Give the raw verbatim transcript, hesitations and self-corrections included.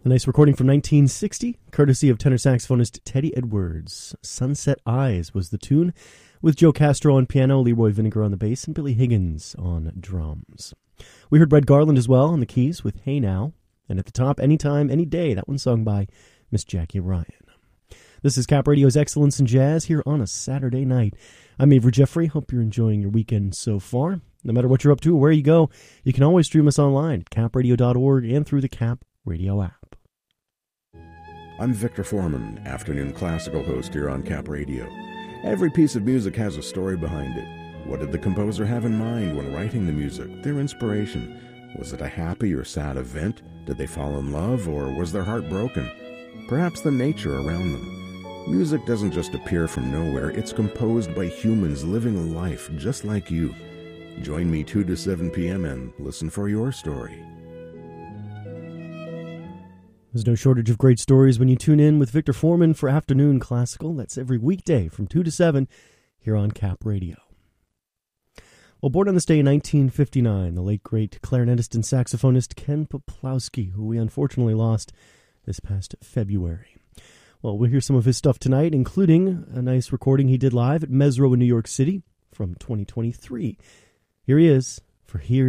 A nice recording from nineteen sixty, courtesy of tenor saxophonist Teddy Edwards. Sunset Eyes was the tune, with Joe Castro on piano, Leroy Vinegar on the bass, and Billy Higgins on drums. We heard Red Garland as well on the keys with Hey Now, and at the top, Anytime, Any Day, that one sung by Miss Jackie Ryan. This is Cap Radio's Excellence in Jazz here on a Saturday night. I'm Avery Jeffrey. Hope you're enjoying your weekend so far. No matter what you're up to or where you go, you can always stream us online at cap radio dot org and through the Cap Radio app. I'm Victor Foreman, afternoon classical host here on Cap Radio. Every piece of music has a story behind it. What did the composer have in mind when writing the music, their inspiration? Was it a happy or sad event? Did they fall in love, or was their heart broken? Perhaps the nature around them. Music doesn't just appear from nowhere. It's composed by humans living a life just like you. Join me two to seven p.m. and listen for your story. There's no shortage of great stories when you tune in with Victor Foreman for Afternoon Classical. That's every weekday from two to seven here on Cap Radio. Well, born on this day in nineteen fifty-nine, the late great clarinetist and saxophonist Ken Poplawski, who we unfortunately lost this past February. Well, we'll hear some of his stuff tonight, including a nice recording he did live at Mesro in New York City from twenty twenty-three. Here he is for Here